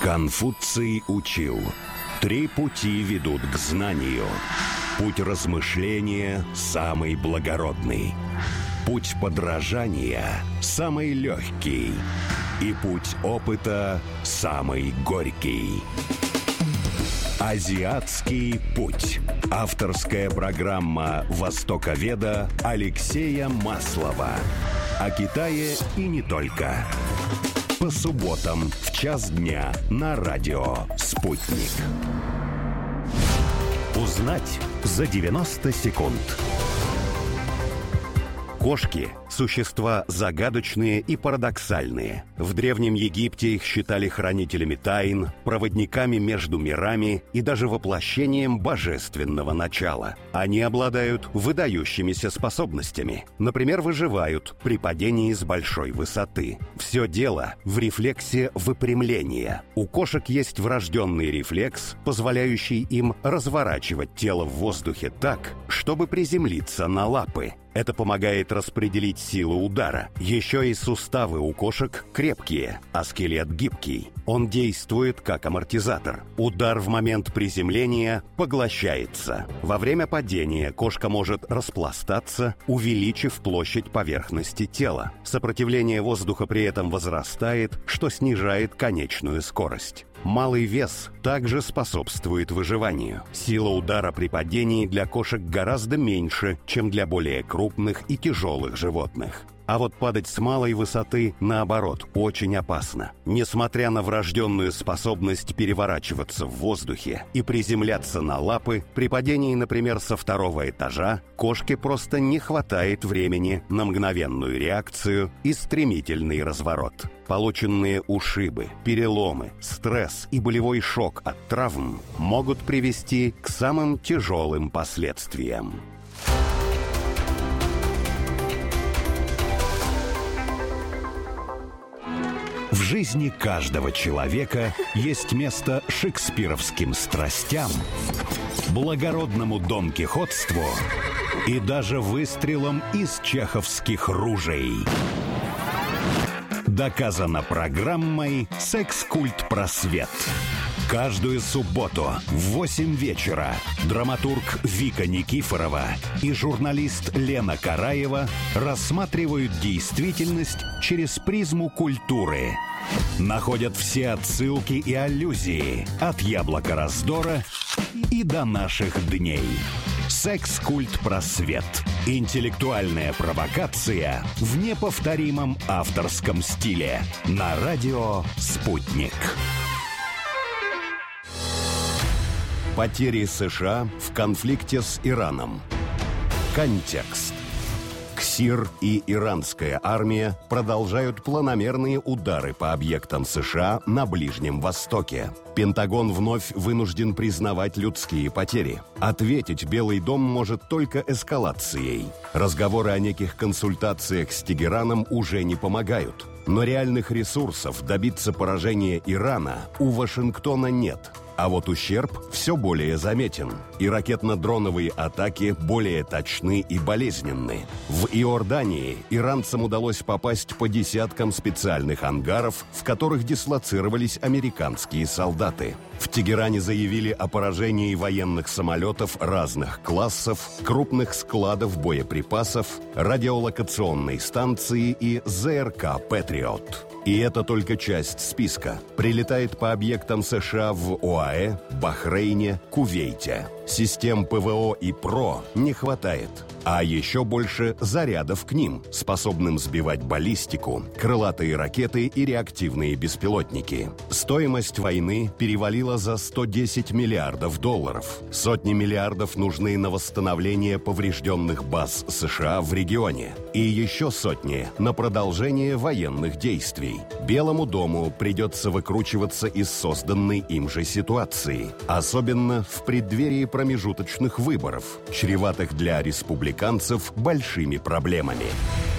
Конфуций учил: 3 пути ведут к знанию. Путь размышления самый благородный. Путь подражания самый легкий. И путь опыта самый горький. Азиатский путь. Авторская программа востоковеда Алексея Маслова. О Китае и не только. По субботам в час дня на радио «Спутник». Узнать за 90 секунд. Кошки – существа загадочные и парадоксальные. В Древнем Египте их считали хранителями тайн, проводниками между мирами и даже воплощением божественного начала. Они обладают выдающимися способностями. Например, выживают при падении с большой высоты. Все дело в рефлексе выпрямления. У кошек есть врожденный рефлекс, позволяющий им разворачивать тело в воздухе так, чтобы приземлиться на лапы. Это помогает распределить силу удара. Еще и суставы у кошек крепкие, а скелет гибкий. Он действует как амортизатор. Удар в момент приземления поглощается. Во время падения кошка может распластаться, увеличив площадь поверхности тела. Сопротивление воздуха при этом возрастает, что снижает конечную скорость. Малый вес также способствует выживанию. Сила удара при падении для кошек гораздо меньше, чем для более крупных и тяжелых животных. А вот падать с малой высоты, наоборот, очень опасно. Несмотря на врожденную способность переворачиваться в воздухе и приземляться на лапы, при падении, например, со 2-го этажа, кошке просто не хватает времени на мгновенную реакцию и стремительный разворот. Полученные ушибы, переломы, стресс и болевой шок от травм могут привести к самым тяжелым последствиям. В жизни каждого человека есть место шекспировским страстям, благородному донкихотству и даже выстрелам из чеховских ружей. Доказано программой «Секс-культ просвет». Каждую субботу в 8 вечера драматург Вика Никифорова и журналист Лена Караева рассматривают действительность через призму культуры. Находят все отсылки и аллюзии от яблока раздора и до наших дней. «Секс-культ просвет». Интеллектуальная провокация в неповторимом авторском стиле. На радио «Спутник». Потери США в конфликте с Ираном. Контекст. КСИР и иранская армия продолжают планомерные удары по объектам США на Ближнем Востоке. Пентагон вновь вынужден признавать людские потери. Ответить Белый дом может только эскалацией. Разговоры о неких консультациях с Тегераном уже не помогают. Но реальных ресурсов добиться поражения Ирана у Вашингтона нет. А вот ущерб все более заметен, и ракетно-дроновые атаки более точны и болезненны. В Иордании иранцам удалось попасть по десяткам специальных ангаров, в которых дислоцировались американские солдаты. В Тегеране заявили о поражении военных самолетов разных классов, крупных складов боеприпасов, радиолокационной станции и ЗРК «Патриот». И это только часть списка. Прилетает по объектам США в ОАЭ, Бахрейне, Кувейте. Систем ПВО и ПРО не хватает. А еще больше зарядов к ним, способным сбивать баллистику, крылатые ракеты и реактивные беспилотники. Стоимость войны перевалила за $110 миллиардов. Сотни миллиардов нужны на восстановление поврежденных баз США в регионе. И еще сотни на продолжение военных действий. Белому дому придется выкручиваться из созданной им же ситуации. Особенно в преддверии промежуточных выборов, чреватых для республиканцев большими проблемами.